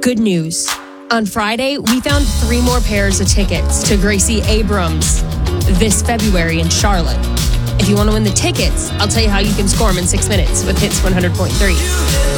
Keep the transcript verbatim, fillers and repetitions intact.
Good news. On Friday, we found three more pairs of tickets to Gracie Abrams this February in Charlotte. If you want to win the tickets, I'll tell you how you can score them in six minutes with Hits one hundred point three.